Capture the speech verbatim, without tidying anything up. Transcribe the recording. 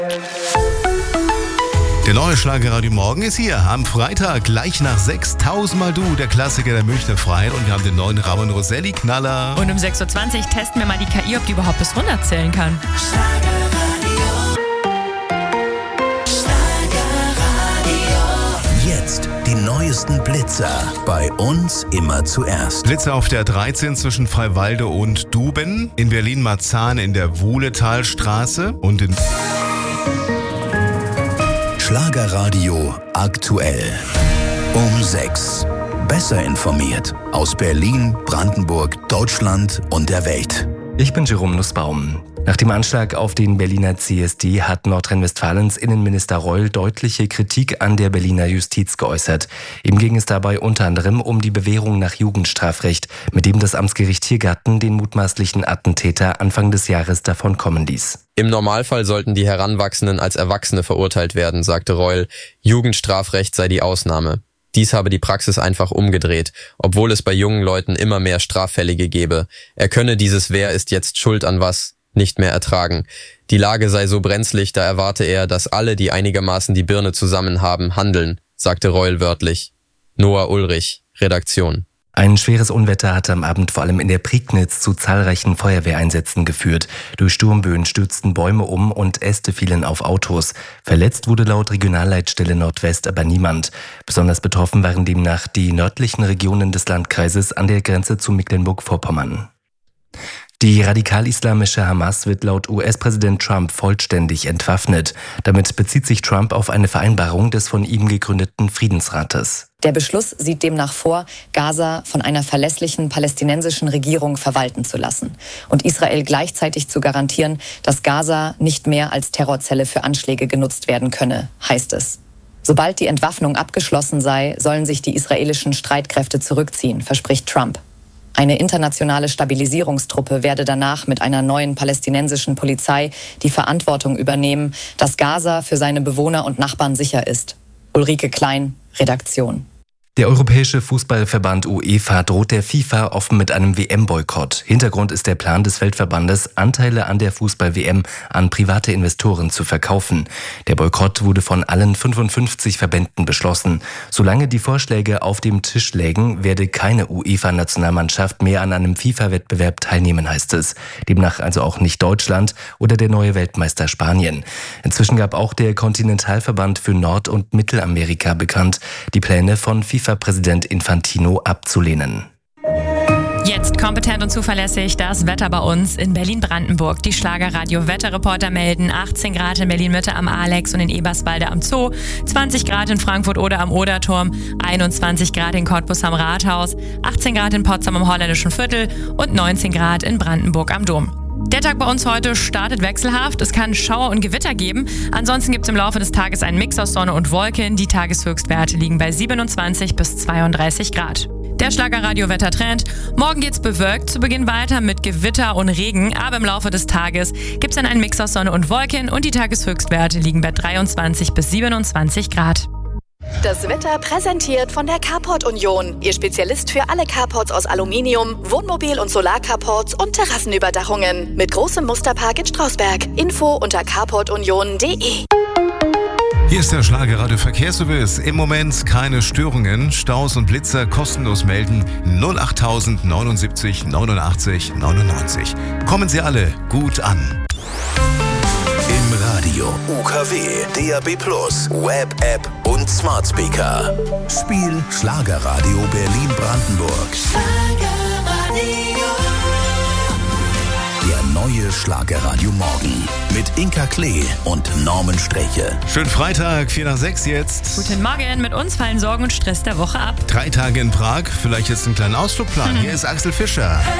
Der neue Schlagerradio Morgen ist hier am Freitag, gleich nach sechs, tausendmal Du, der Klassiker der Münchner Freien, und wir haben den neuen Ramon Roselli-Knaller. Und um sechs Uhr zwanzig testen wir mal die K I, ob die überhaupt bis hundert zählen kann. Jetzt die neuesten Blitzer. Bei uns immer zuerst. Blitzer auf der dreizehn zwischen Freiwalde und Duben, in Berlin-Marzahn in der Wuhletalstraße und in Schlagerradio aktuell. Um sechs. Besser informiert. Aus Berlin, Brandenburg, Deutschland und der Welt. Ich bin Jerome Nussbaum. Nach dem Anschlag auf den Berliner C S D hat Nordrhein-Westfalens Innenminister Reul deutliche Kritik an der Berliner Justiz geäußert. Ihm ging es dabei unter anderem um die Bewährung nach Jugendstrafrecht, mit dem das Amtsgericht Tiergarten den mutmaßlichen Attentäter Anfang des Jahres davonkommen ließ. Im Normalfall sollten die Heranwachsenden als Erwachsene verurteilt werden, sagte Reul. Jugendstrafrecht sei die Ausnahme. Dies habe die Praxis einfach umgedreht, obwohl es bei jungen Leuten immer mehr Straffällige gebe. Er könne dieses Wer ist jetzt schuld an was nicht mehr ertragen. Die Lage sei so brenzlig, da erwarte er, dass alle, die einigermaßen die Birne zusammen haben, handeln, sagte Reul wörtlich. Noah Ulrich, Redaktion. Ein schweres Unwetter hatte am Abend vor allem in der Prignitz zu zahlreichen Feuerwehreinsätzen geführt. Durch Sturmböen stürzten Bäume um und Äste fielen auf Autos. Verletzt wurde laut Regionalleitstelle Nordwest aber niemand. Besonders betroffen waren demnach die nördlichen Regionen des Landkreises an der Grenze zu Mecklenburg-Vorpommern. Die radikal-islamische Hamas wird laut U S-Präsident Trump vollständig entwaffnet. Damit bezieht sich Trump auf eine Vereinbarung des von ihm gegründeten Friedensrates. Der Beschluss sieht demnach vor, Gaza von einer verlässlichen palästinensischen Regierung verwalten zu lassen und Israel gleichzeitig zu garantieren, dass Gaza nicht mehr als Terrorzelle für Anschläge genutzt werden könne, heißt es. Sobald die Entwaffnung abgeschlossen sei, sollen sich die israelischen Streitkräfte zurückziehen, verspricht Trump. Eine internationale Stabilisierungstruppe werde danach mit einer neuen palästinensischen Polizei die Verantwortung übernehmen, dass Gaza für seine Bewohner und Nachbarn sicher ist. Ulrike Klein, Redaktion. Der Europäische Fußballverband UEFA droht der FIFA offen mit einem W M-Boykott. Hintergrund ist der Plan des Weltverbandes, Anteile an der Fußball-W M an private Investoren zu verkaufen. Der Boykott wurde von allen fünfundfünfzig Verbänden beschlossen. Solange die Vorschläge auf dem Tisch lägen, werde keine UEFA-Nationalmannschaft mehr an einem FIFA-Wettbewerb teilnehmen, heißt es. Demnach also auch nicht Deutschland oder der neue Weltmeister Spanien. Inzwischen gab auch der Kontinentalverband für Nord- und Mittelamerika bekannt, die Pläne von FIFA-Präsident Infantino abzulehnen. Jetzt kompetent und zuverlässig das Wetter bei uns in Berlin-Brandenburg. Die Schlagerradio-Wetterreporter melden achtzehn Grad in Berlin-Mitte am Alex und in Eberswalde am Zoo, zwanzig Grad in Frankfurt oder am Oderturm, einundzwanzig Grad in Cottbus am Rathaus, achtzehn Grad in Potsdam am Holländischen Viertel und neunzehn Grad in Brandenburg am Dom. Der Tag bei uns heute startet wechselhaft. Es kann Schauer und Gewitter geben. Ansonsten gibt es im Laufe des Tages einen Mix aus Sonne und Wolken. Die Tageshöchstwerte liegen bei siebenundzwanzig bis zweiunddreißig Grad. Der Schlagerradio-Wettertrend. Morgen geht's bewölkt zu Beginn weiter mit Gewitter und Regen. Aber im Laufe des Tages gibt's dann einen Mix aus Sonne und Wolken. Und die Tageshöchstwerte liegen bei dreiundzwanzig bis siebenundzwanzig Grad. Das Wetter präsentiert von der Carport Union. Ihr Spezialist für alle Carports aus Aluminium, Wohnmobil- und Solarcarports und Terrassenüberdachungen. Mit großem Musterpark in Strausberg. Info unter carport union punkt de. Hier ist der Schlagerradio Verkehrsservice. Im Moment keine Störungen. Staus und Blitzer kostenlos melden. null acht neunundsiebzig neunundachtzig neunundneunzig. Kommen Sie alle gut an. Im Radio, U K W, D A B plus, Web, App und Smart Speaker. Spiel Schlagerradio Berlin-Brandenburg. Der neue Schlagerradio Morgen mit Inka Klee und Norman Streche. Schönen Freitag, vier nach sechs jetzt. Guten Morgen, mit uns fallen Sorgen und Stress der Woche ab. Drei Tage in Prag, vielleicht jetzt einen kleinen Ausflugplan. Hier ist Axel Fischer.